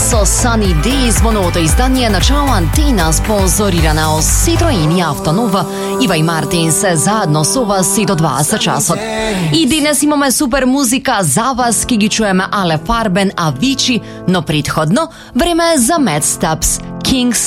со Sunny Days во новото издание на Ciao Antenna, спонзорирана од Citroen и Автонова. Ива и Мартин се заедно со вас и до 20 часот. И денес имаме супер музика за вас, ки ги чуеме Але Фарбен, Авичи, но предходно време е за Mad Steps, Kings